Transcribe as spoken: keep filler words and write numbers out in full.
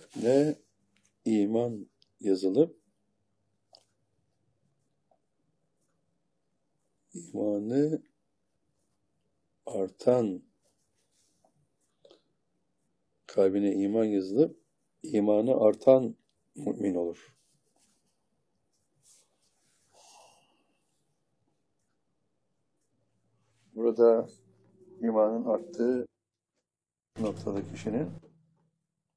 ne iman yazılıp imanı artan, kalbine iman yazılıp imanı artan mümin olur. Burada imanın arttığı noktada kişinin